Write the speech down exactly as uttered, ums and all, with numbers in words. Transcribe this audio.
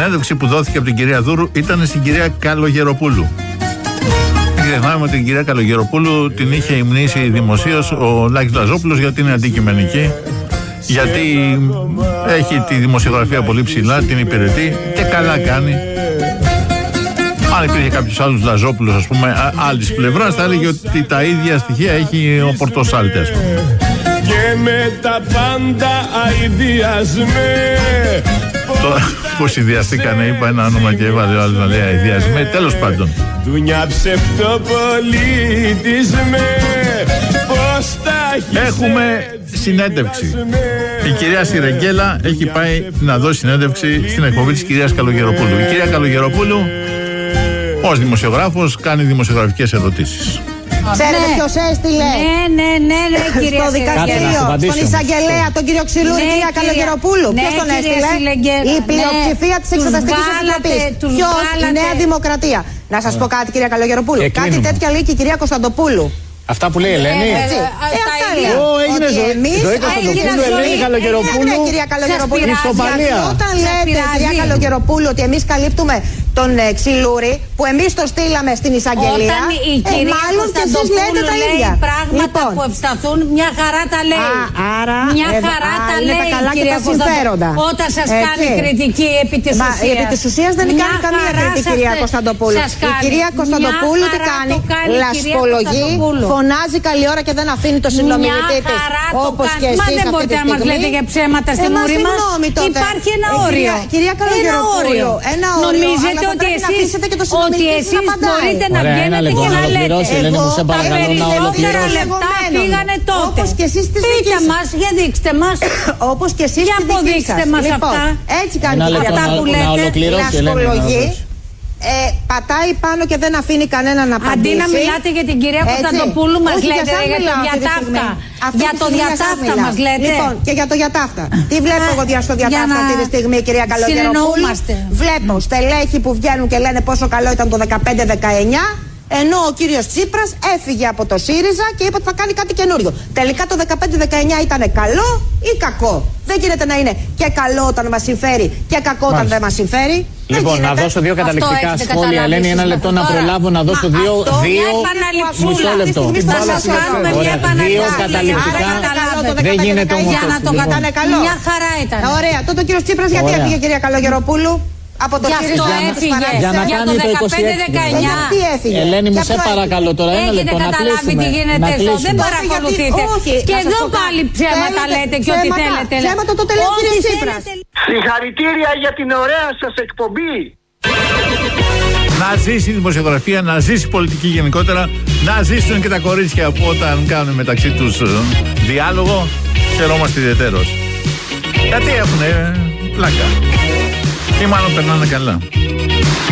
συνέντευξη που δόθηκε από την κυρία Δούρου ήταν στην κυρία Καλογεροπούλου. Δεν ξεχνάμε ότι την κυρία Καλογεροπούλου την είχε υμνήσει δημοσίως ο Λάκης Λαζόπουλος γιατί είναι αντικειμενική, γιατί έχει τη δημοσιογραφία πολύ ψηλά, την υπηρετεί και καλά κάνει. Αν υπήρχε κάποιος άλλος Λαζόπουλος, ας πούμε, άλλης πλευράς, θα έλεγε ότι τα ίδια στοιχεία έχει ο Πορτοσάλτε, ας πούμε. Και με τα πάντα αηδιασμέ. Τώρα πως ιδιαστήκανε, είπα ένα όνομα και έβαλε ο άλλος να λέει αηδιασμέ. Τέλος πάντων. Δουνιά ψευτοπολίτισμέ. Πώς τα έχουμε συνέντευξη. Η κυρία Σιρεγγέλα έχει πάει να δώσει συνέντευξη στην εκπομπή της κυρίας Καλογεροπούλου. Η κυρία Καλογεροπούλου, ως δημοσιογράφος, κάνει δημοσιογραφικές ερωτήσεις. Ξέρετε ποιος έστειλε? Ναι, ναι, ναι, ναι, κυρία. Στο δικαστήριο, στον εισαγγελέα, τον κύριο Ξυλούρη, ναι, κυρία Καλογεροπούλου. Ναι, ποιος τον έστειλε? Συλλεγγέλα. Η πλειοψηφία ναι, της Εξεταστικής Επιτροπής. Ποιος? Η Νέα Δημοκρατία. Να σας πω κάτι, κυρία Καλογεροπούλου. Κάτι τέτοια λέει και η κυρία Κωνσταντοπούλου. Αυτά που λέει η Ελένη. Ε, αυτά λέει. Ω, έγινε ζωή. Ζωή Κωνσταντοπούλου, Ελένη Καλογεροπούλου. Ναι, κυρία Καλογεροπούλου. Ισοπαλία. Όταν λέτε, κυρία Καλογεροπούλου, ότι εμείς καλύπτουμε τον ε, Ξυλούρη, που εμείς το στείλαμε στην εισαγγελία, όταν η κυρία ε, μάλλον και εσείς λέτε τα ίδια. Λέει πράγματα λοιπόν, που ευσταθούν, μια χαρά τα λέει. Α, άρα, μια ε, χαρά α, τα είναι λέει τα καλά η και κυρία τα συμφέροντα. Όταν σας Έτσι. κάνει κριτική επί της Μα, ουσίας. επί της ουσίας δεν κάνει καμία κριτική η κυρία Κωνσταντοπούλου. Η κυρία Κωνσταντοπούλου τι κάνει? Λασπολογεί, φωνάζει καλή ώρα και δεν αφήνει το συνομιλητή της. Όπως και εσείς. Μα δεν μπορείτε να μας λέτε για ψέματα στην ουρή μας. Υπάρχει ένα όριο. Κυρία Καλογεροπούλου, ένα όριο. Νομίζετε ότι εσείς ότι εσείς μπορείτε να βγαίνετε και να λέτε εγώ τα περισσότερα λεπτά πήγανε τότε. Πείτε μας, για δείξτε μας. Όπως και εσείς για αποδείξτε μας αυτά. Έτσι κάνει αυτά που λέτε. Λασπολογεί. Ε, πατάει πάνω και δεν αφήνει κανένα να απαντήσει. Αντί να μιλάτε για την κυρία Κωνσταντοπούλου, μας λέτε για, για το διατάφτα. Για το διατάφτα μας λέτε. Λοιπόν, και για το διατάφτα. Τι βλέπω εγώ στο διατάφτα αυτή τη στιγμή, κυρία Καλογεροπούλου? Βλέπω στελέχη που βγαίνουν και λένε πόσο καλό ήταν το δεκαπέντε δεκαεννιά. Ενώ ο κύριος Τσίπρας έφυγε από το ΣΥΡΙΖΑ και είπε ότι θα κάνει κάτι καινούριο. Τελικά το δεκαπέντε δεκαεννιά ήταν καλό ή κακό? Δεν γίνεται να είναι και καλό όταν μας συμφέρει και κακό όταν δεν μας συμφέρει. Λοιπόν, να δώσω δύο καταληκτικά σχόλια, Ελένη. Ένα λεπτό να προλάβω να δώσω δύο. Δύο. Μισό λεπτό. Δύο καταληκτικά. Δεν γίνεται όμως. Για να το κατάνε καλό. Μια χαρά ήταν. Ωραία. Τότε ο κύριος Τσίπρας γιατί έφυγε, κυρία Καλογεροπούλου? Από το ΣΥΡΙΖΑ έφυγε. Για να κάνει το δεκαπέντε δεκαεννιά. Ελένη μου, σε παρακαλώ τώρα ένα λεπτό να κλείσουμε. Τι γίνεται εδώ, δεν παρακολουθείτε. Και εδώ πάλι ψέματα λέτε και ό,τι θέλετε. Ψέματα τότε λέει ο κύριος Τσίπρας. Συγχαρητήρια για την ωραία σας εκπομπή. Να ζήσει η δημοσιογραφία, να ζήσει η πολιτική γενικότερα, να ζήσουν και τα κορίτσια που όταν κάνουν μεταξύ τους διάλογο, χαιρόμαστε ιδιαιτέρως. Γιατί έχουν πλάκα. Ή μάλλον περνάνε καλά.